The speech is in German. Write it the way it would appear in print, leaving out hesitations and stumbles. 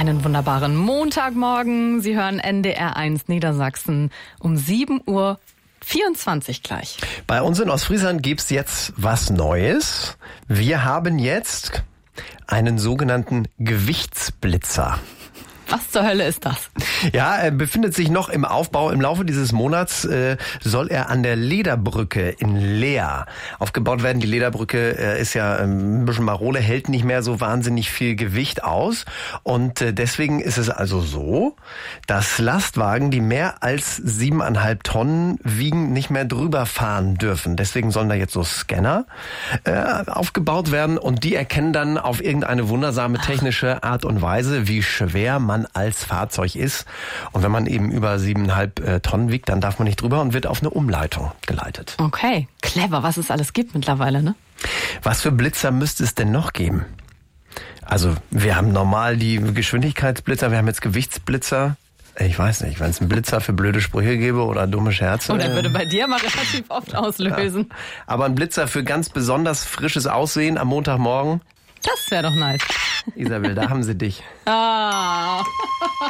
Einen wunderbaren Montagmorgen. Sie hören NDR1 Niedersachsen um 7:24 Uhr gleich. Bei uns in Ostfriesland gibt's jetzt was Neues. Wir haben jetzt einen sogenannten Gewichtsblitzer. Was zur Hölle ist das? Ja, er befindet sich noch im Aufbau. Im Laufe dieses Monats soll er an der Lederbrücke in Leer aufgebaut werden. Die Lederbrücke ist ja ein bisschen marode, hält nicht mehr so wahnsinnig viel Gewicht aus. Und deswegen ist es also so, dass Lastwagen, die mehr als 7,5 Tonnen wiegen, nicht mehr drüber fahren dürfen. Deswegen sollen da jetzt so Scanner aufgebaut werden und die erkennen dann auf irgendeine wundersame technische Art und Weise, wie schwer man als Fahrzeug ist. Und wenn man eben über 7,5 Tonnen wiegt, dann darf man nicht drüber und wird auf eine Umleitung geleitet. Okay, clever, was es alles gibt mittlerweile, ne? Was für Blitzer müsste es denn noch geben? Also wir haben normal die Geschwindigkeitsblitzer, wir haben jetzt Gewichtsblitzer. Ich weiß nicht, wenn es einen Blitzer für blöde Sprüche gäbe oder dumme Scherze. Oder würde bei dir mal relativ oft auslösen. Ja. Aber ein Blitzer für ganz besonders frisches Aussehen am Montagmorgen. Das wäre doch nice. Isabel, da haben sie dich. Ah.